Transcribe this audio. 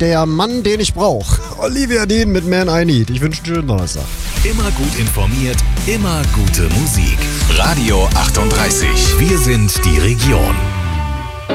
der Mann, den ich brauche. Olivia Dean mit Man I Need. Ich wünsche einen schönen Donnerstag. Immer gut informiert, immer gute Musik. Radio 38. Wir sind die Region.